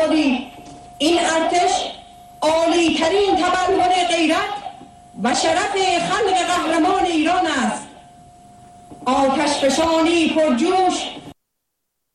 آزادی. این ارتش عالی ترین تبلور غیرت و شرف خلق قهرمان ایران است. آتش فشانی پرجوش